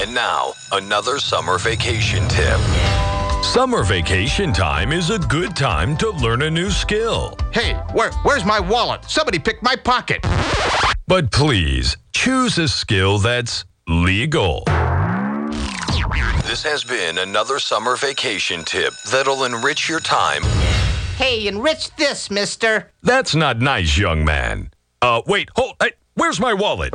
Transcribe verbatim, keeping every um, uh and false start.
And now, another summer vacation tip. Summer vacation time is a good time to learn a new skill. Hey, where, where's my wallet? Somebody picked my pocket. But please, choose a skill that's legal. This has been another summer vacation tip that'll enrich your time. Hey, enrich this, mister. That's not nice, young man. Uh, wait, hold, hey, where's my wallet?